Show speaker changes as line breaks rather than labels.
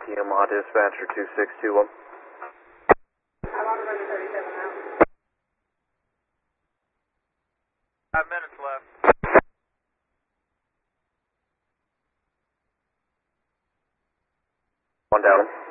Yamaha dispatcher 2621.
I'm on running 37 now.
5 minutes left.
One down.